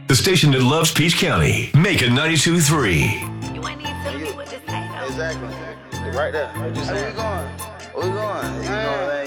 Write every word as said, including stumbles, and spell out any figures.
The station that loves Peach County. Macon ninety-two point three. You ain't even telling me what this ain't. Exactly. Right there. Where we going? Where we going? You know what I mean?